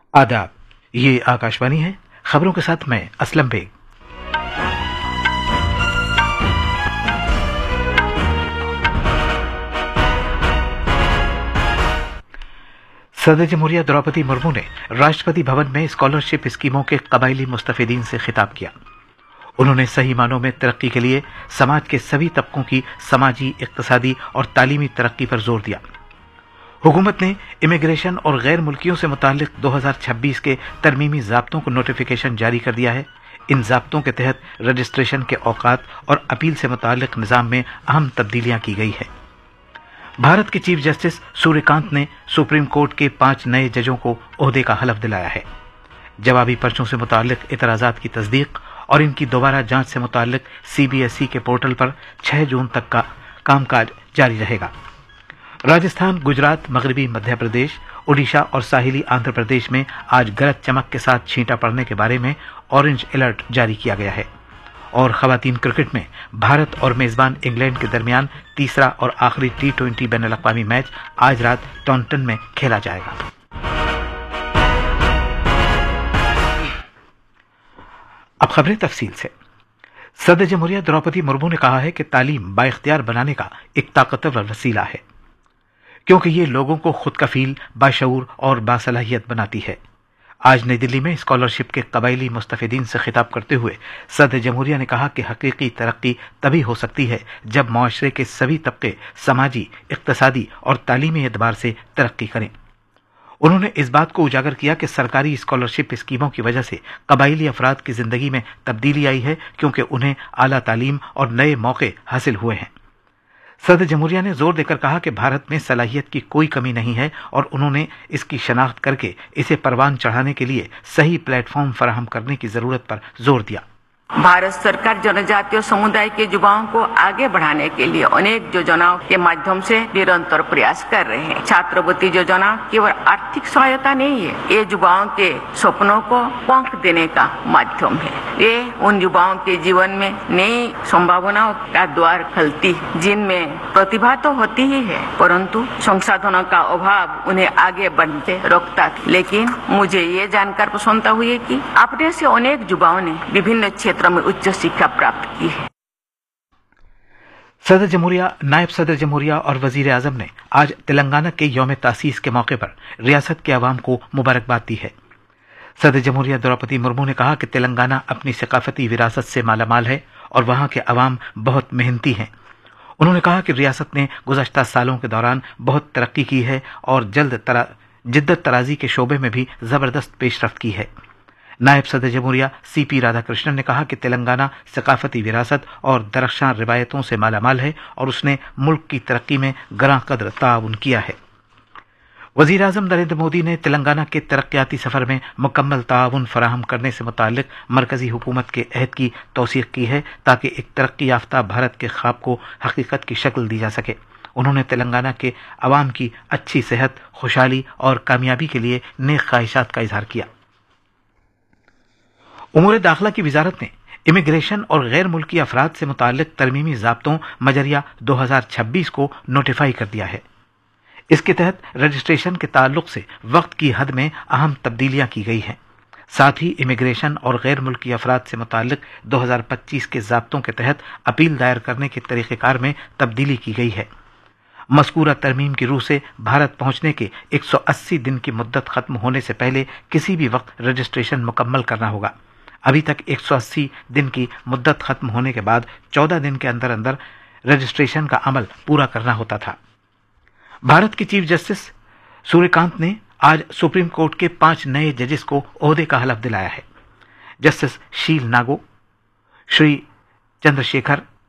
आदाब, ये आकाशवाणी है। खबरों के साथ मैं असलम बेग। सदर जमहूरिया द्रौपदी मुर्मू ने राष्ट्रपति भवन में स्कॉलरशिप स्कीमों के कबायली मुस्तफिदीन से खिताब किया। उन्होंने सही मानों में तरक्की के लिए समाज के सभी तबकों की समाजी, इक्तिसादी और तालीमी तरक्की पर जोर दिया। हुकूमत ने इमिग्रेशन और गैर मुल्कियों से मुताल्लिक 2026 के तरमीमी ज़ाब्तों को नोटिफिकेशन जारी कर दिया है। इन ज़ाब्तों के तहत रजिस्ट्रेशन के औकात और अपील से मुताल्लिक निज़ाम में अहम तब्दीलियां की गई है। भारत के चीफ जस्टिस सूर्यकांत ने सुप्रीम कोर्ट के 5 नए जजों को ओहदे का हलफ दिलाया है। जवाबी पर्चों से मुताल्लिक इतराज़ात की तस्दीक और इनकी दोबारा जांच से मुताल्लिक CBSE के पोर्टल पर 6 जून तक का कामकाज जारी रहेगा। राजस्थान, गुजरात, मगरबी मध्य प्रदेश, ओडिशा और साहिली आंध्र प्रदेश में आज गरज चमक के साथ छींटा पड़ने के बारे में ऑरेंज अलर्ट जारी किया गया है। और खवातीन क्रिकेट में भारत और मेजबान इंग्लैंड के दरमियान तीसरा और आखिरी T20 बैनुल-अक़वामी मैच आज रात टॉन्टन में खेला जाएगा। अब खबरें तफसील से। सदर जमहूरिया द्रौपदी मुर्मू ने कहा है कि तालीम बाइख्तियार बनाने का एक ताकतवर वसीला है, क्योंकि ये लोगों को खुद कफील, बाशऊर और बासलाहियत बनाती है। आज नई दिल्ली में स्कॉलरशिप के कबायली मुस्तफिदीन से खिताब करते हुए सदर जमहूरिया ने कहा कि हकीकी तरक्की तभी हो सकती है जब मुआशरे के सभी तबके समाजी, इक्तिसादी और तालीमी एतबार से तरक्की करें। उन्होंने इस बात को उजागर किया कि सरकारी स्कॉलरशिप स्कीमों की वजह से कबायली अफराद की जिंदगी में तब्दीली आई है, क्योंकि उन्हें आला तालीम और नए मौके हासिल हुए हैं। सदर जमहूरिया ने जोर देकर कहा कि भारत में सलाहियत की कोई कमी नहीं है और उन्होंने इसकी शनाख्त करके इसे परवान चढ़ाने के लिए सही प्लेटफॉर्म फराहम करने की जरूरत पर जोर दिया। भारत सरकार जनजातीय समुदाय के युवाओं को आगे बढ़ाने के लिए अनेक योजनाओं के माध्यम से निरंतर प्रयास कर रहे हैं। छात्रवृत्ति योजना केवल आर्थिक सहायता नहीं है, ये युवाओं के सपनों को पंख देने का माध्यम है। ये उन युवाओं के जीवन में नई संभावनाओं का द्वार खोलती है, जिनमें प्रतिभा तो होती ही है, परंतु संसाधनों का अभाव उन्हें आगे बढ़ते रोकता था। लेकिन मुझे ये जानकर प्रसन्नता हुई कि अपने से अनेक युवाओं ने विभिन्न में उच्च शिक्षा प्राप्त की है। सदर जमहूरिया, नायब सदर जमहूरिया और वजीर आजम ने आज तेलंगाना के यौम तासीस के मौके पर रियासत के अवाम को मुबारकबाद दी है। सदर जमहूरिया द्रौपदी मुर्मू ने कहा कि तेलंगाना अपनी सकाफती विरासत से मालामाल है और वहां के अवाम बहुत मेहनती हैं। उन्होंने कहा कि रियासत ने गुज़श्ता सालों के दौरान बहुत तरक्की की है और जिद्दत तराजी के शोबे में भी जबरदस्त पेशरफ्त की है। नायब सदर जमहूरिया CP राधाकृष्णन ने कहा कि तेलंगाना सकाफती विरासत और दरख्शां रिवायतों से मालामाल है और उसने मुल्क की तरक्की में गरां कदर ताउन किया है। वजीर आजम नरेंद्र मोदी ने तेलंगाना के तरक्याती सफर में मुकम्मल ताउन फराहम करने से मुताल्लिक मरकजी हुकूमत के अहद की तौसीक की है, ताकि एक तरक्की याफ्ता भारत के ख्वाब को हकीकत की शक्ल दी जा सके। उन्होंने तेलंगाना के अवाम की अच्छी सेहत, खुशहाली और कामयाबी के लिए नेक ख्वाहिशात का इजहार किया। उमूर दाखिला की वजारत ने इमिग्रेशन और गैर मुल्की अफराद से मुताल्लिक तरमीमी ज़ाब्तों मजरिया 2026 को नोटिफाई कर दिया है। इसके तहत रजिस्ट्रेशन के ताल्लुक से वक्त की हद में अहम तब्दीलियां की गई हैं। साथ ही इमिग्रेशन और गैर मुल्की अफराद से मुताल्लिक 2025 के ज़ाब्तों के तहत अपील दायर करने के तरीक़ेकार में तब्दीली की गई है। मज़कूरा तरमीम की रूह से भारत पहुंचने के 180 दिन की मुद्दत खत्म होने से पहले किसी भी वक्त रजिस्ट्रेशन मुकम्मल करना होगा। अभी तक 180 दिन की मुद्दत खत्म होने के बाद 14 दिन के अंदर अंदर रजिस्ट्रेशन का अमल पूरा करना होता था। भारत के चीफ जस्टिस सूर्यकांत ने आज सुप्रीम कोर्ट के 5 नए जजेस को ओहदे का हलफ दिलाया है। जस्टिस शील नागो, श्री चंद्रशेखर